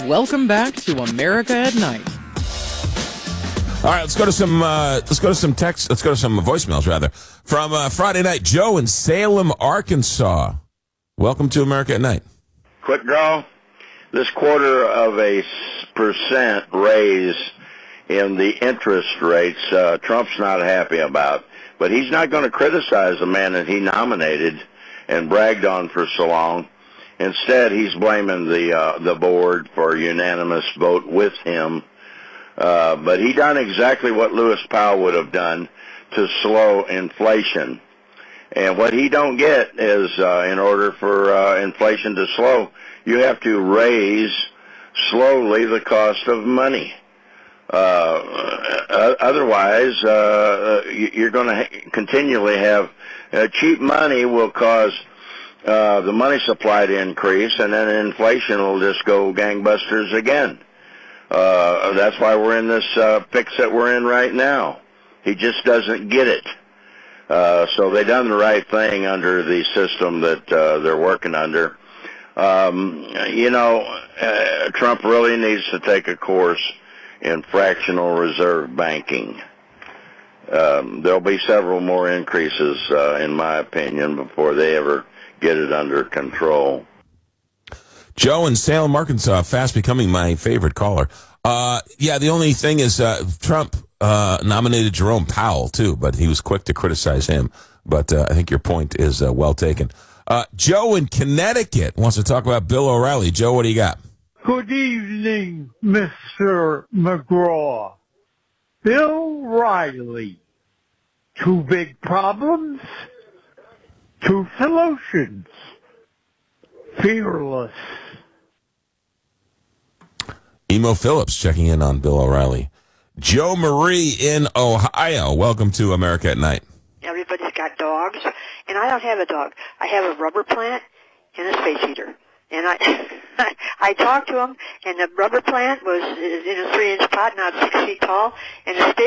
Welcome back to America at Night. All right, let's go to some text. Let's go to some voicemails rather from Friday night. Joe in Salem, Arkansas. Welcome to America at Night. Quick draw. This 0.25% raise in the interest rates, Trump's not happy about. But he's not going to criticize the man that he nominated and bragged on for so long. Instead, he's blaming the board for a unanimous vote with him. But he done exactly what Lewis Powell would have done to slow inflation. And what he don't get is, in order for inflation to slow, you have to raise slowly the cost of money. Otherwise, you're going to continually have cheap money will cause the money supply to increase, and then inflation will just go gangbusters again. That's why we're in this fix that we're in right now. He just doesn't get it. So they done the right thing under the system that they're working under. Trump really needs to take a course in fractional reserve banking. There'll be several more increases, in my opinion, before they ever get it under control. Joe in Salem, Arkansas, fast becoming my favorite caller. The only thing is Trump nominated Jerome Powell, too, but he was quick to criticize him. But I think your point is well taken. Joe in Connecticut wants to talk about Bill O'Reilly. Joe, what do you got? Good evening, Mr. McGraw. Bill O'Reilly. Two big problems, two solutions. Fearless. Emo Phillips checking in on Bill O'Reilly. Joe Marie in Ohio. Welcome to America at Night. Everybody's got dogs, and I don't have a dog. I have a rubber plant and a space heater. And I talked to him, and the rubber plant was in a 3-inch pot, not 6 feet tall, and the